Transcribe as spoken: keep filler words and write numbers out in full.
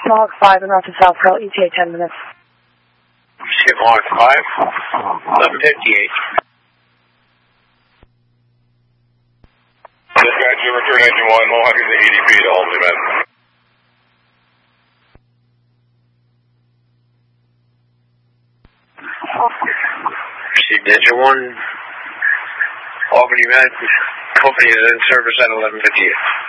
Mohawk five and north to south, call E T A ten minutes. Skip Mohawk five, eleven fifty-eight. Dispatch, you return engine one, Mohawk is at eighty feet, all the men. Received engine one, Albany Med, company is in service at eleven fifty-eight.